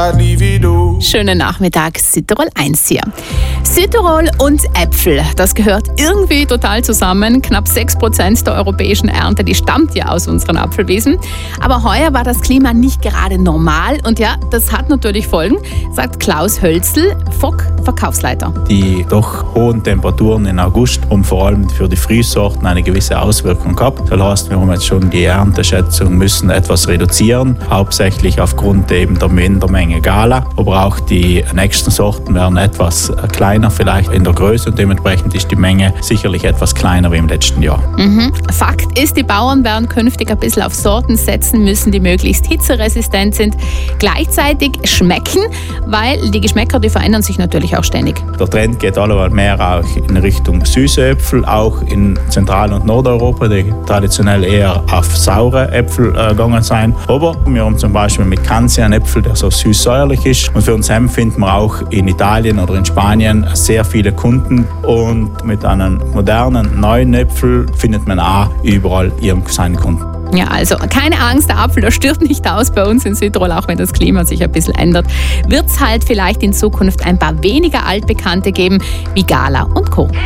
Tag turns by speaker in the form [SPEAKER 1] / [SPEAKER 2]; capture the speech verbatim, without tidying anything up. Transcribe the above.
[SPEAKER 1] Livido.
[SPEAKER 2] Schönen Nachmittag, Südtirol eins hier. Südtirol und Äpfel, das gehört irgendwie total zusammen. Knapp sechs Prozent der europäischen Ernte, die stammt ja aus unseren Apfelwiesen. Aber heuer war das Klima nicht gerade normal und ja, das hat natürlich Folgen, sagt Klaus Hölzl, V O G-Verkaufsleiter.
[SPEAKER 3] Die doch hohen Temperaturen im August haben vor allem für die Frühsorten eine gewisse Auswirkung gehabt. Das heißt, wir haben jetzt schon die Ernteschätzung müssen etwas reduzieren, hauptsächlich aufgrund eben der Mindermenge Gala. Aber auch die nächsten Sorten werden etwas kleiner, vielleicht in der Größe, und dementsprechend ist die Menge sicherlich etwas kleiner wie im letzten Jahr.
[SPEAKER 2] Mhm. Fakt ist, die Bauern werden künftig ein bisschen auf Sorten setzen müssen, die möglichst hitzeresistent sind, gleichzeitig schmecken, weil die Geschmäcker, die verändern sich natürlich auch ständig.
[SPEAKER 3] Der Trend geht allemal mehr auch in Richtung süße Äpfel, auch in Zentral- und Nordeuropa, die traditionell eher auf saure Äpfel äh, gegangen sind. Aber wir haben zum Beispiel mit Canzi einen Äpfel, der so süß-säuerlich ist. Und für uns Hemd finden wir auch in Italien oder in Spanien sehr viele Kunden. Und mit einem modernen, neuen Äpfel findet man auch überall seine Kunden.
[SPEAKER 2] Ja, also keine Angst, der Apfel, der stirbt nicht aus bei uns in Südtirol, auch wenn das Klima sich ein bisschen ändert. Wird es halt vielleicht in Zukunft ein paar weniger Altbekannte geben, wie Gala und Co.